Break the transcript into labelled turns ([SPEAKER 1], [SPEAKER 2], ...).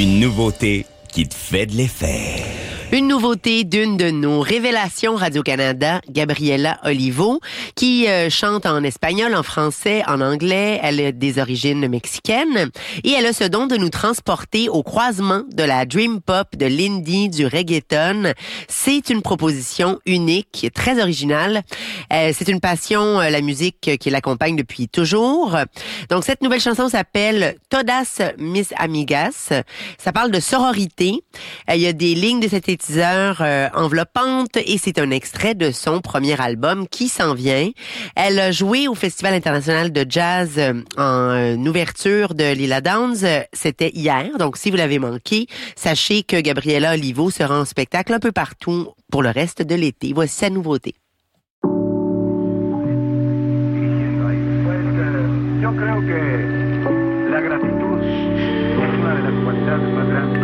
[SPEAKER 1] Une nouveauté qui te fait de l'effet.
[SPEAKER 2] Une nouveauté d'une de nos révélations Radio-Canada, Gabriela Olivo, qui chante en espagnol, en français, en anglais. Elle a des origines mexicaines et elle a ce don de nous transporter au croisement de la dream pop, de l'indie, du reggaeton. C'est une proposition unique, très originale. C'est une passion, la musique, qui l'accompagne depuis toujours. Donc, cette nouvelle chanson s'appelle Todas Mis Amigas. Ça parle de sororité. Il y a des lignes de cet enveloppante et c'est un extrait de son premier album qui s'en vient. Elle a joué au Festival international de jazz en ouverture de Lila Downs. C'était hier, donc si vous l'avez manqué, sachez que Gabriela Olivo sera en spectacle un peu partout pour le reste de l'été. Voici sa nouveauté.
[SPEAKER 3] Yo creo que la gratitud es una de las cualidades más grandes